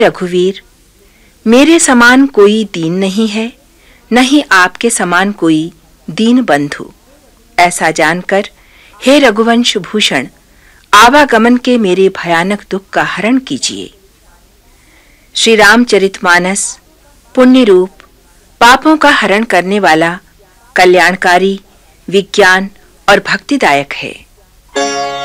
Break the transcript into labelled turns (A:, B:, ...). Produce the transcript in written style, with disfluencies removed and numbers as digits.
A: रघुवीर, मेरे समान कोई दीन नहीं है, न ही आपके समान कोई दीन बंधु। ऐसा जानकर हे रघुवंश भूषण, आवागमन के मेरे भयानक दुख का हरण कीजिए। श्री रामचरितमानस पुण्य रूप, पापों का हरण करने वाला, कल्याणकारी, विज्ञान और भक्तिदायक है।